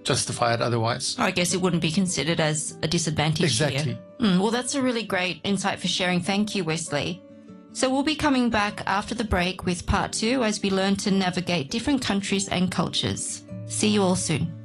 justify it otherwise. I guess it wouldn't be considered as a disadvantage Exactly. here. Well, that's a really great insight for sharing. Thank you, Wesley. So we'll be coming back after the break with part 2 as we learn to navigate different countries and cultures. See you all soon.